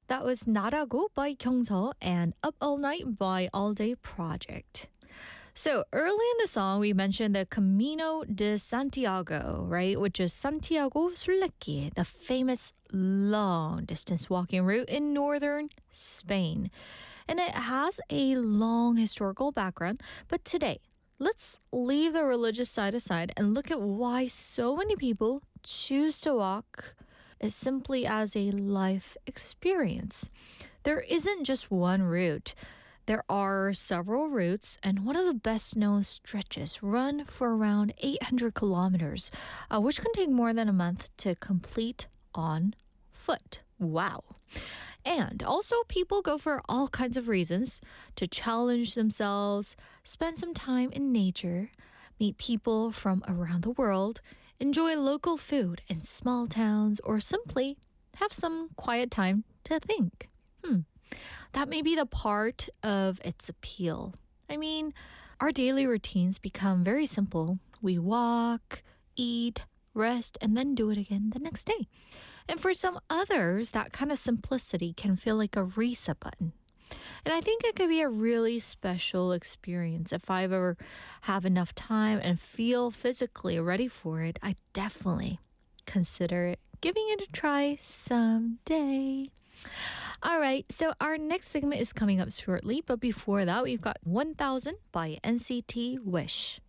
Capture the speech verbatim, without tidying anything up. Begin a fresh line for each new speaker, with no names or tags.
That was 나라고 by Kyungso and Up All Night by All Day Project. So early in the song, we mentioned the Camino de Santiago, right? Which is Santiago Surlequi, the famous long distance walking route in northern Spain. And it has a long historical background. But today, let's leave the religious side aside and look at why so many people choose to walk it simply as a life experience. There isn't just one route. There are several routes, and one of the best known stretches run for around eight hundred kilometers, uh, which can take more than a month to complete on foot. Wow. And also, people go for all kinds of reasons to challenge themselves, spend some time in nature, meet people from around the world, enjoy local food in small towns, or simply have some quiet time to think. Hmm. That may be the part of its appeal. I mean, our daily routines become very simple. We walk, eat, rest, and then do it again the next day. And for some others, that kind of simplicity can feel like a reset button. And I think it could be a really special experience. If I ever have enough time and feel physically ready for it, I definitely consider it, giving it a try someday. All right, so our next segment is coming up shortly, but before that, we've got one thousand by N C T Wish.